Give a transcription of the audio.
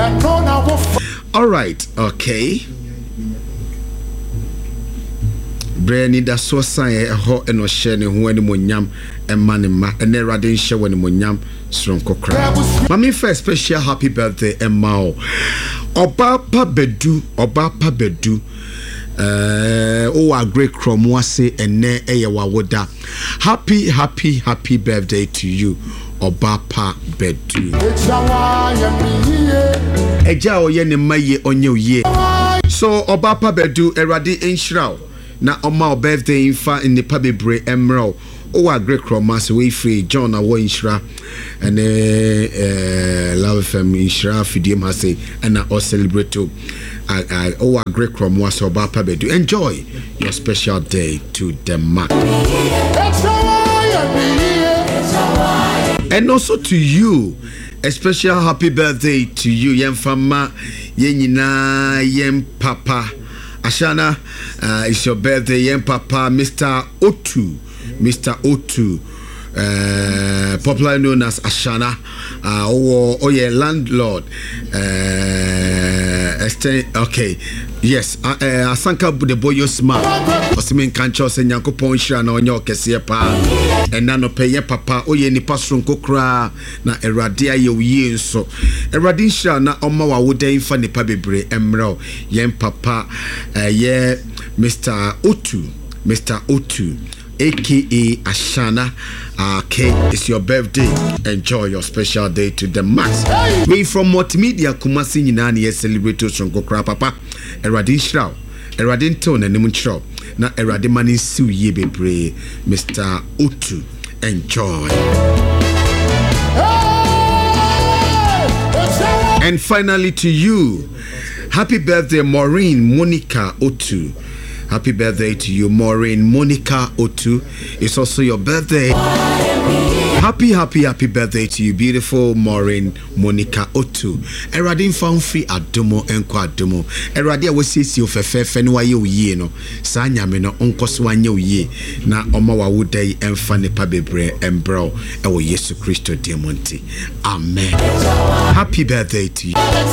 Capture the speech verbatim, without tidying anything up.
All right, okay. Breni da so san ho eno hye ne ho ani monyam emma ne ma ene rade nhye woni monyam sronko kra. Mami first special happy birthday emma o. Oba pa bedu, oba pa bedu. Uh, oh, a great cromwase ene eye wawoda. Happy, happy, happy birthday to you, Oba pa bedu. Eja oye ne maye onye oye. So Oba pa bedu erade enhiraw. Na oma birthday infa in the pabebre emerald. Oh, a great chromas way free John awo inshra and uh love fam inshra fidim hase and I celebrate to uh oh a great chromas oba pabedu. Enjoy your special day to the max. And also to you, a special happy birthday to you, yem fama, yenina, yem papa. Ashana, uh, it's your birthday, yem papa, Mister Otu, Mister Otu, uh, popularly known as Ashana, uh, or oh yeah, landlord, uh, okay, yes, uh, uh, Asanka the boy you smart, Osimin Kancho sen yanko ponshira na onyo kese pa, and nano pay papa, oh yeah, ni pasron kokra na eradia ye uye nso, eradisha na oma wa wude infa ni pabebre emro, yen papa, uh, yeah, Mister Otu, Mister Otu. A K A Ashana, okay, it's your birthday. Enjoy your special day to the max. We from Multimedia Kumasi Ninani celebrate Sonko Kra Papa. Eradin Shrow, Eradin Tone and Nimunchro. Na Eradin Mani Su Yebebre, Mister Otu. Enjoy. And finally to you, happy birthday, Maureen Monica Otu. Happy birthday to you, Maureen Monica Otu. It's also your birthday. Happy, happy, happy birthday to you, beautiful Maureen Monica Otu. Eradin found free adomo enko adomo. Eradia was sisi ofefe fenwa ye uye no. Sa nyame no onkoso anye uye na oma wa wudai emfa ne pabebre embro ewo Yesu Kristo diamonti. Amen. Happy birthday to you.